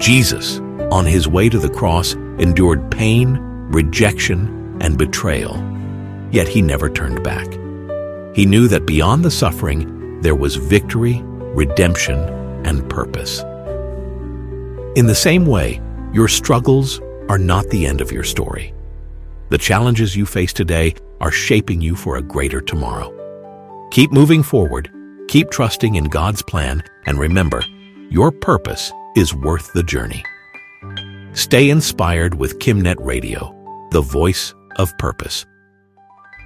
Jesus, on his way to the cross, endured pain, rejection, and betrayal. Yet he never turned back. He knew that beyond the suffering, there was victory, redemption, and purpose. In the same way, your struggles are not the end of your story. The challenges you face today are shaping you for a greater tomorrow. Keep moving forward, keep trusting in God's plan, and remember, your purpose is worth the journey. Stay inspired with KimNet Radio, the voice of purpose.